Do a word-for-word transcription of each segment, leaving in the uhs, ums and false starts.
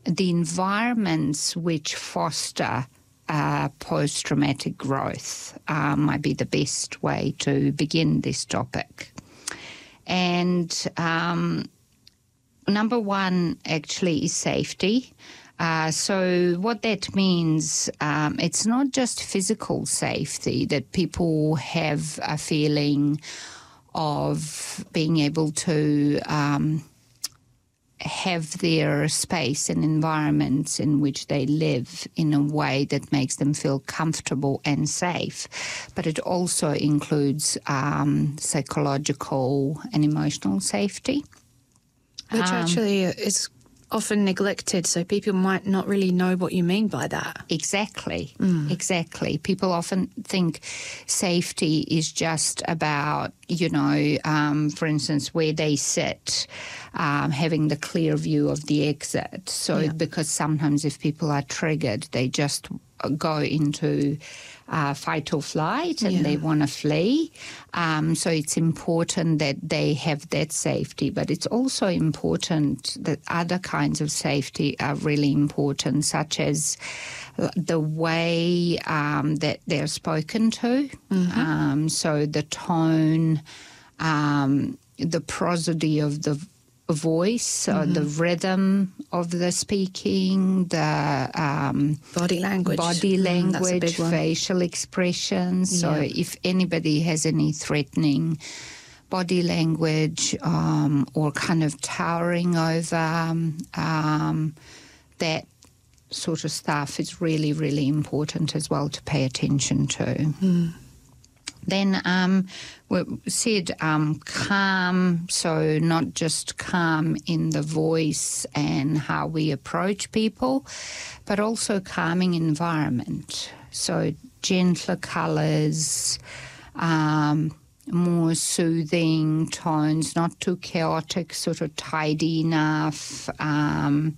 the environments which foster uh, post-traumatic growth uh, might be the best way to begin this topic. And um, number one actually is safety. Uh, so what that means, um, it's not just physical safety, that people have a feeling of being able to um, have their space and environments in which they live in a way that makes them feel comfortable and safe. But it also includes um, psychological and emotional safety. Which Um, actually is often neglected, so people might not really know what you mean by that. Exactly, mm. exactly. People often think safety is just about, you know, um, for instance, where they sit, um, having the clear view of the exit. So Yeah. because sometimes if people are triggered, they just go into uh, fight or flight and Yeah. they want to flee. Um, so it's important that they have that safety, but it's also important that other kinds of safety are really important, such as the way um, that they're spoken to. Mm-hmm. Um, so the tone, um, the prosody of the voice, mm-hmm. or the rhythm of the speaking, the um, body language, body language, mm, facial expressions. So yeah. if anybody has any threatening body language um, or kind of towering over, um, um, that sort of stuff is really, really important as well to pay attention to. Mm. Then um, we said um, calm, so not just calm in the voice and how we approach people, but also calming environment. So gentler colours, um, more soothing tones, not too chaotic, sort of tidy enough, um,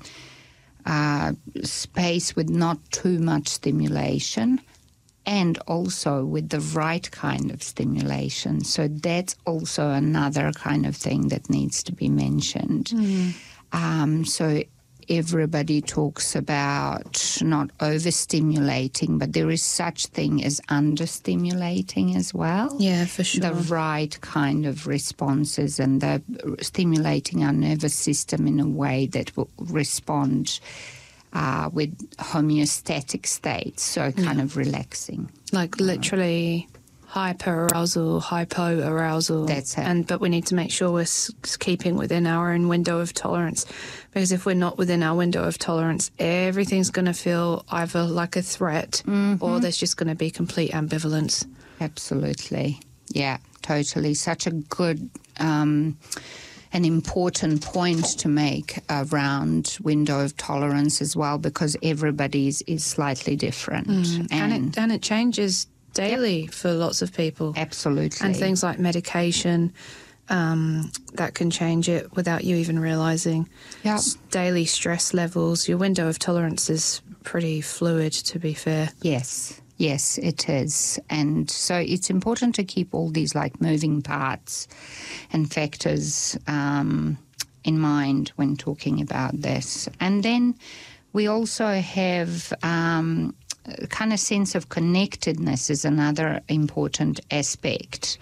uh, space with not too much stimulation. And also with the right kind of stimulation. So that's also another kind of thing that needs to be mentioned. Mm. Um, so everybody talks about not overstimulating, but there is such thing as understimulating as well. Yeah, for sure. The right kind of responses and the stimulating our nervous system in a way that will respond Uh, with homeostatic states, so kind yeah. of relaxing. Like literally hyper-arousal, hypo-arousal. That's it. And, but we need to make sure we're s- keeping within our own window of tolerance, because if we're not within our window of tolerance, everything's going to feel either like a threat mm-hmm. or there's just going to be complete ambivalence. Absolutely. Yeah, totally. Such a good... Um, an important point to make around window of tolerance as well, because everybody is, is slightly different. Mm. And, and, it, and it changes daily yep. for lots of people. Absolutely. And things like medication, um, that can change it without you even realising. Yep. Daily stress levels, your window of tolerance is pretty fluid, to be fair. Yes. Yes, it is. And so it's important to keep all these like moving parts and factors um, in mind when talking about this. And then we also have um, a kind of sense of connectedness is another important aspect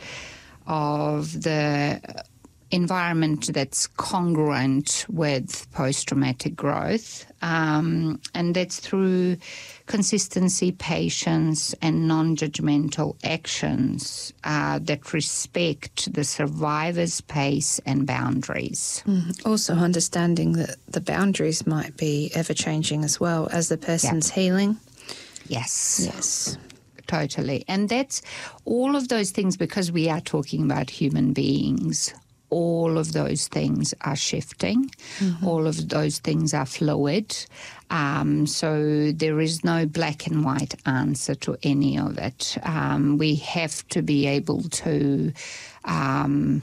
of the environment that's congruent with post-traumatic growth. Um, and that's through consistency, patience, and non-judgmental actions uh, that respect the survivor's pace and boundaries. Mm. Also understanding that the boundaries might be ever-changing as well as the person's yeah. healing. Yes. Yes. Totally. And that's all of those things, because we are talking about human beings. All of those things are shifting. Mm-hmm. All of those things are fluid. Um, so there is no black and white answer to any of it. Um, we have to be able to um,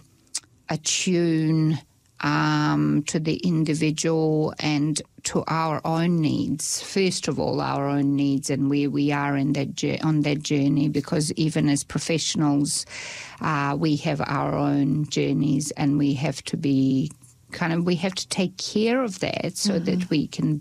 attune um, to the individual and to our own needs. First of all, our own needs, and where we are in that on that journey. Because even as professionals, uh, we have our own journeys, and we have to be kind of we have to take care of that so mm-hmm. that we can